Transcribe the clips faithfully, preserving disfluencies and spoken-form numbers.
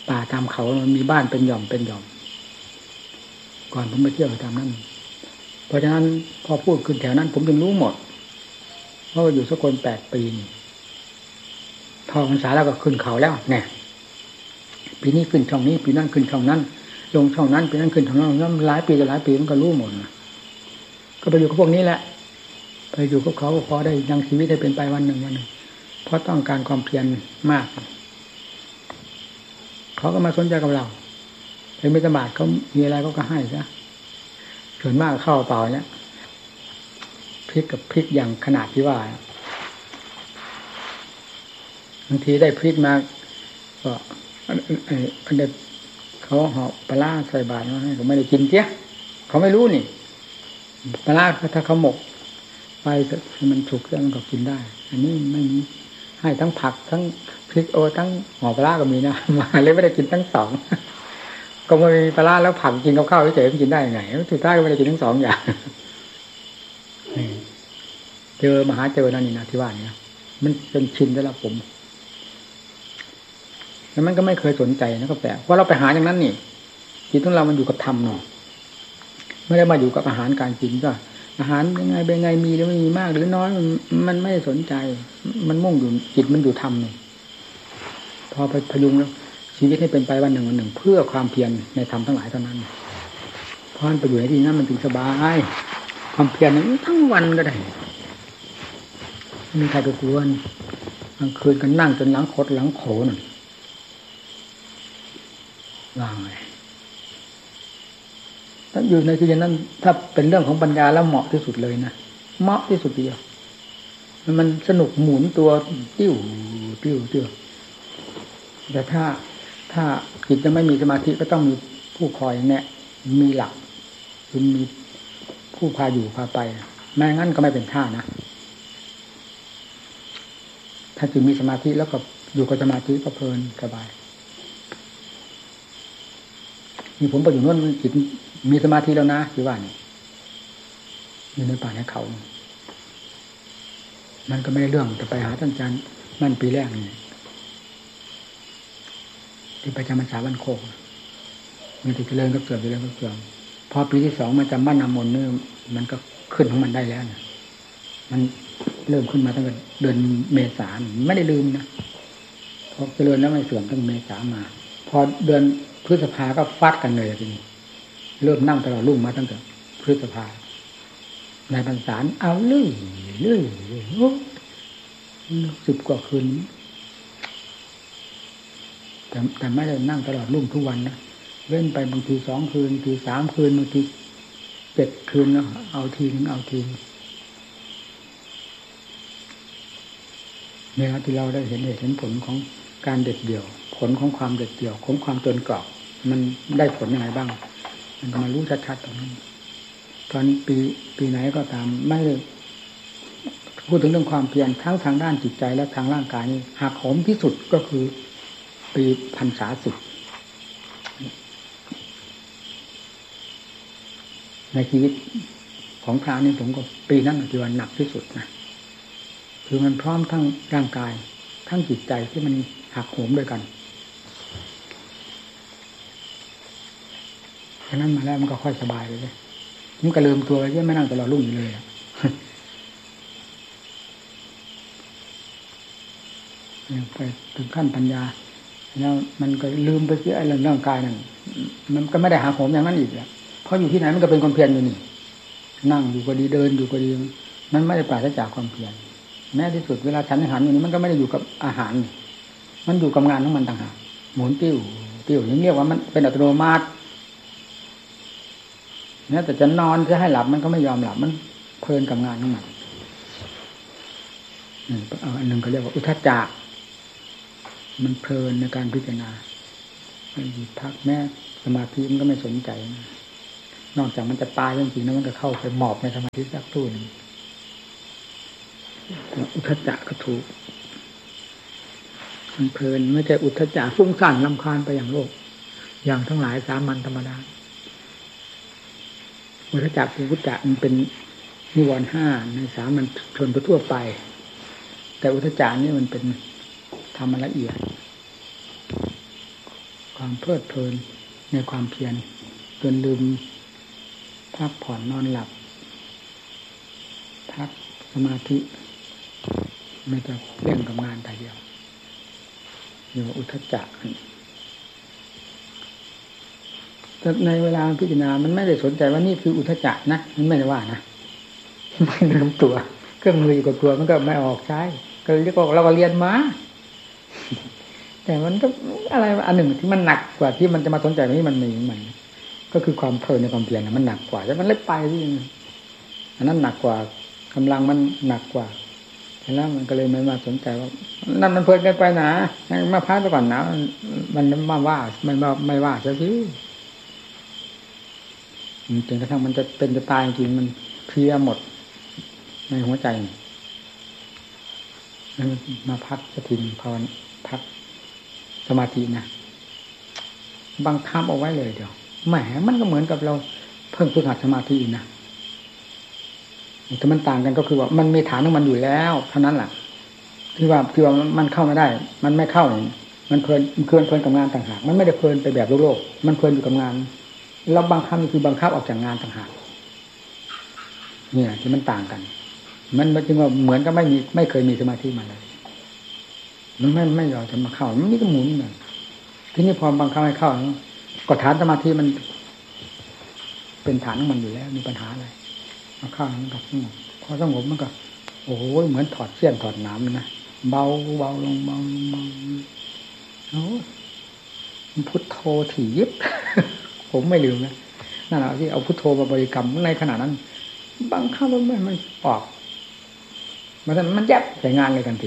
ป่าตามเขามันมีบ้านเป็นหย่อมเป็นหย่อมก่อนผมไปเที่ยวตามนั้นเพราะฉะนั้นพอพูดขึ้นแถวนั้นผมจึงรู้หมดเพราะว่าอยู่สกลแปดปีนี่พอพรรษาแล้วก็ขึ้นเขาแล้วเนี่ยปีนี้ขึ้นช่องนี้ปีนั้นขึ้นช่องนั้นลงช่องนั้นปีนั้นขึ้นช่องนั้นแล้วหลายปีจะหลายปีมันก็รู้หมดนะก็ไปอยู่กับพวกนี้แหละไปอยู่กับเขาพอได้ยังชีวิตได้เป็นไปวันหนึ่งวันหนึ่งเพราะต้องการความเพียรมากเขาก็มาสนใจกับเราเป็นมิตรบาทเขามีอะไรก็ก็ให้ซะส่วนมากเข้าเปล่าเนี่ยพริกกับพริกอย่างขนาดที่ว่าบางทีได้พริกมาก็อันอันเด็ดเขาห่อปลาใส่บาตรมาให้เขาไม่ได้กินเสียเขาไม่รู้นี่ปลาถ้าเขาหมกไปมันสุกแล้วมันก็กินได้อันนี้ไม่มีให้ทั้งผักทั้งพริกโอทั้งห่อปลาก็มีนะมาเลยไม่ได้กินทั้งสองก็ไม่มีปลาแล้วผักกินกับข้าวเฉยๆมันกินได้ยังไงสุดท้ายก็ไม่ได้กินทั้งสองอย่างเจอมหาเจอนั่นนี่นะที่ว่านี่มันเป็นชินสำหรับผมแล้วมันก็ไม่เคยสนใจนะก็แปลกว่าเราไปหาอย่างนั้นนี่จิตของเรามันอยู่กับธรรมเนาะไม่ได้มาอยู่กับอาหารการกินก็อาหารยังไงเป็นไงมีหรือไม่มีมากหรือน้อยมันมันไม่สนใจมันมุ่งอยู่จิตมันอยู่ธรรมนี่พอไปพยุงแล้วชีวิตให้เป็นไปวันหนึ่งวันหนึ่งเพื่อความเพียรในธรรมทั้งหลายเท่านั้นเพราะมันไปอยู่ในที่นั้นมันถึงสบายความเพียรนั้นทั้งวันก็ได้ไม่มีใครไปกวนกลางคืนก็นั่งจนหลังคดหลังโขนว่างเลยถ้าอยู่ในที่นั้นถ้าเป็นเรื่องของปัญญาแล้วเหมาะที่สุดเลยนะเหมาะที่สุดเดียวมันสนุกหมุนตัวติ้วติ้วติ้วแต่ถ้าถ้าจิตจะไม่มีสมาธิก็ต้องมีผู้คอยแนะมีหลักคือมีผู้พาอยู่พาไปไม่งั้นก็ไม่เป็นท่านะถ้าจิตมีสมาธิแล้วก็อยู่กับสมาธิก็เพลินสบายมีผมไปอยู่นู่นจิตมีสมาธิแล้วนะที่ว่านี่อยู่ในป่าในเขามันก็ไม่ได้เรื่องจะไปหาท่านอาจารย์นั่นปีแรกนี่ที่ไปจำพรรษาบ้านโคกมันติดเจริญก็เสื่อมเจริญก็เสื่อมพอปีที่สองมันจำบ้านนามนเนี่ยมันก็ขึ้นของมันได้แล้วนะมันเริ่มขึ้นมาตั้งแต่เดือนเมษายนไม่ได้ลืมนะพอเจริญแล้วไม่เสื่อมตั้งเมษามาพอเดือนพฤษภาก็ฟาดกันเลยทีนี้เริ่มนั่งตลอดรุ่งมาตั้งแต่พฤษภาในพรรษาเอาเรื่อยเรื่อยสิบกว่าคืนแต่แต่ไม่ได้นั่งตลอดรุ่งทุกวันนะเว้นไปบางทีสองคืนบางทีสามคืนบางทีเจ็ดคืนแล้วเอาทีนึงเอาทีเนี่ยที่เราได้เห็นเหตุเห็นผลของการเด็ดเดี่ยวผลของความเด็ดเดี่ยวของความจนกรอบมันได้ผลยังไงบ้างมันก็มารู้ชัดๆตรงนั้นตอนปีปีไหนก็ตามไม่ได้พูดถึงเรื่องความเพียรทั้งทางด้านจิตใจและทางร่างกายนี่หักโหมที่สุดก็คือปีพรรษาสิบในชีวิตของพระนี่ผมก็ปีนั้นที่วันหนักที่สุดนะคือมันพร้อมทั้งร่างกายทั้งจิตใจที่มันหักโหมด้วยกันฉะนั้นมาแล้วมันก็ค่อยสบายเลยมันก็ลืมตัวที่ไม่นั่งตลอดรุ่งเลยไปถึงขั้นปัญญาแล้วมันก็ลืมไปเสียไอ้เรื่องร่างกายนั่นมันก็ไม่ได้หาโหมอย่างนั้นอีกแล้วเพราะอยู่ที่ไหนมันก็เป็นความเพียรอยู่นี่นั่งอยู่ก็ดีเดินอยู่ก็ดีมันไม่ได้ปราศจากความเพียรแม้ที่สุดเวลาฉันอาหารอย่างนี้มันก็ไม่ได้อยู่กับอาหารมันอยู่กับงานของมันต่างหากหมุนติ้วติ้วอย่างเรียกว่ามันเป็นอัตโนมัติเนี่ยแต่จะนอนจะให้หลับมันก็ไม่ยอมหลับมันเพลินกับงานของมันอันหนึ่งก็เรียกว่าอุทธัจจะมันเพลินในการพิจารณาไม่หยุดพักแม้สมาธิมันก็ไม่สนใจนอกจากมันจะตายจริงๆแล้วมันก็เข้าไปหมอบในสมาธิสักตู้นึงอุทธัจจะก็ถูกมันเพลินไม่ใช่อุทธัจจะฟุ้งซ่านรำคาญไปอย่างโลกอย่างทั้งหลายสามัญธรรมดาอุทธัจจะปุถุจะมันเป็นนิวรณ์ห้าในสามัญชนทั่วไปแต่อุทธัจจะนี่มันเป็นธรรมละเอียดความความเพลิดเพลินในความเพียรจนลืมพักผ่อนนอนหลับพักสมาธิไม่จะเล่นกับงานแต่เดียวอยู่อุทธัจจะแต่ในเวลาพิจารณามันไม่ได้สนใจว่านี่คืออุทธัจจะนะมันไม่ได้ว่านะไม่ลืมตัวเครื่องมือกับตัวมันก็ไม่ออกใช้ก็เรียกว่าเราก็เรียนมาแต่มันก็อะไรอันหนึ่งที่มันหนักกว่าที่มันจะมาสนใจนี่มันมีมันก็คือความเพลินในความเพียรนะมันหนักกว่าแล้วมันเล็กไปที่อันนั้นหนักกว่ากำลังมันหนักกว่าแล้วมันก็เลยไม่มาสนใจว่านั่นมันเพลินกันไปนะมาพักไปก่อนนะมันมาว่าไม่ว่าไม่ว่าซะสิจนกระทั่งมันจะเป็นจะตายจริงมันเพลียหมดในหัวใจมาพักสติภาวนาพักสมาธินะบังคับเอาไว้เลยเดี๋ยวแหมมันก็เหมือนกับเราเพิ่งฝึกหัดสมาธินะแต่มันต่างกันก็คือว่ามันมีฐานของมันอยู่แล้วเท่านั้นแหละที่ว่าที่ว่ามันเข้าไม่ได้มันไม่เข้ามันเพลินเพลินเพลินกับงานต่างหากมันไม่ได้เพลินไปแบบโลกโลกมันเพลินอยู่กับงานแล้วบังคับคือบังคับออกจากงานต่างหากเนี่ยที่มันต่างกันมันจึงว่าเหมือนกับไม่มีไม่เคยมีสมาธิมาเลยมันไม่ไม่ยอมจะมาเข้ามันนี่ก็หมุนเหมือนที่นี่พอบังคับให้เข้าก็ฐานสมาธิมันเป็นฐานของมันอยู่แล้วมีปัญหาอะไรมาเข้ามันก็สงบพอสงบมันก็โอ้โหเหมือนถอดเสี้ยนถอดน้ำนะเบาเบาลงเบาลงเบาโอ้พุทโธถี่ยิบ ผมไม่ลืมนะนั่นแหละที่เอาพุทโธมาบริกรรมในขณะนั้นบังคับมันมันออกมันมันแยบใส่งานเลยทันที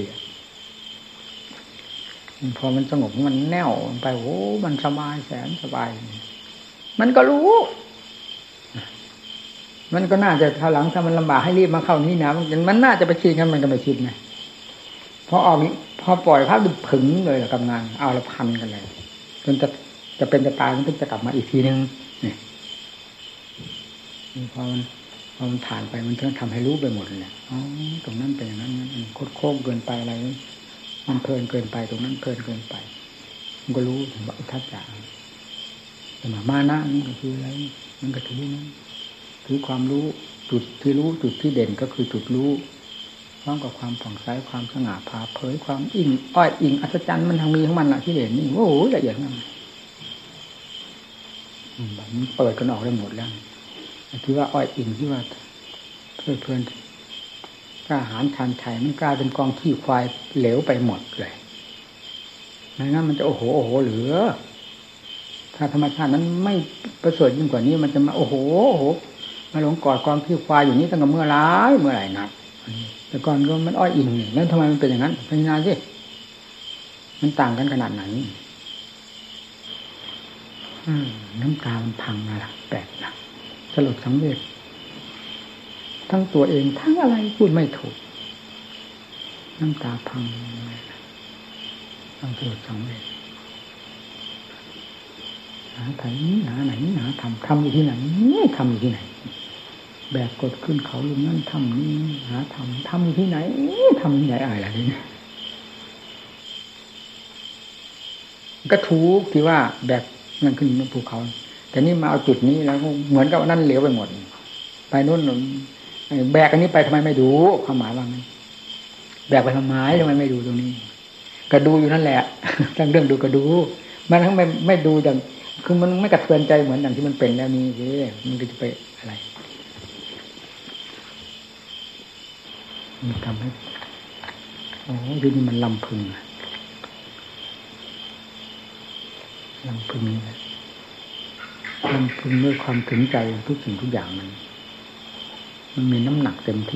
พอมันสงบมันแน่วไปโอ้มันสบายแสนสบายมันก็รู้มันก็น่าจะถ้าหลังถ้ามันลำบากให้รีบมาเข้านี่นะมันมันน่าจะไปชิดกันมันก็ไม่ชิดไงพอออกพอปล่อยภาพดึกผึ่งเลยกับงานเอาละพันกันเลยจนจะจะเป็นจะตายมันก็จะกลับมาอีกทีนึงนี่พอมันพอมันผ่านไปมันต้องทำให้รู้ไปหมดเลยอ๋อตรงนั้นเป็นอย่างนั้นมันโคตรโค้งเกินไปอะไรมันเพลินเกินไปตรงนั้นเพลินเกินไปมันก็รู้ถึงว่าอุทธัจจะแต่มามานะนี่ก็คืออะไรมันก็ถือนั้นถือความรู้จุดที่รู้จุดที่เด่นก็คือจุดรู้พร้อมกับความผ่องใสความสง่าผ่าเผยความอิ่งอ้อยอิ่งอัศจรรย์มันทางมีของมันแหละที่เด่นนี่โอ้โหละเอียดมากมันเปิดกันออกได้หมดแล้วที่ว่าอ้อยอิ่งที่ว่าเพลิดเพลินกล้าหาญชันชัยมันกลายเป็นกองขี้ควายเหลวไปหมดเลยไม่งั้นมันจะโอ้โหโอ้โหเหลือถ้าธรรมชาตินั้นไม่ประเสริฐยิ่งกว่านี้มันจะมาโอ้โหโอ้โหมาหลงกอดกองขี้ควายอยู่นี้ตั้งแต่เมื่อไรเมื่อไหร่นักแต่ก่อนก็มันอ้อยอิ่งนี่แล้วทำไมมันเป็นอย่างนั้นพิจารณาสิมันต่างกันขนาดไหนอืมน้ำตามันพังมาละแปลกนะสลดสังเวชทั้งตัวเองทั้งอะไรพูดไม่ถูกน้ำตาพังทั้งสลดสังเวชหาไถหาไหนหาทำทำอยู่ที่ไหนทำอยู่ที่ไหนแบกกดขึ้นเขาลุงนั่นทำนี่หาทำทำอยู่ที่ไหนทำที่ไหนอะไรล่ะนี่ก็ถูกที่ว่าแบกนั่นขึ้นบนภูเขาแต่นี่มาเอาจุดนี้แล้วเหมือนกับนั่นเหลวไปหมดไปโน่นแบกอันนี้ไปทำไมไม่ดูความหมายว่าไงแบกไปทำไมทำไมไม่ดูตรงนี้ก็ดูอยู่นั่นแหละทั้งเรื่องดูก็ดูมันทั้งไม่ไม่ดูอย่างคือมันไม่กระเทือนใจเหมือนอย่างที่มันเป็นแล้วนี่เฮ้มันก็จะไปอะไรมันทำให้โอ้ยนี่มันลำพึงลำพึงนี่ลำพึงด้วยความถึงใจทุกสิ่งทุกอย่างมันมันมีน้ำหนักเต็มที่